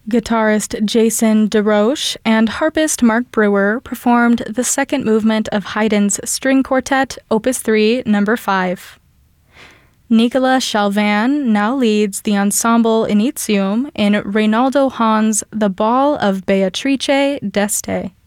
Guitarist Jason DeRoche and harpist Mark Brewer performed the second movement of Haydn's String Quartet, Opus 3, No. 5. Nicola Chalvan now leads the Ensemble Initium in Reynaldo Hahn's The Ball of Beatrice d'Este.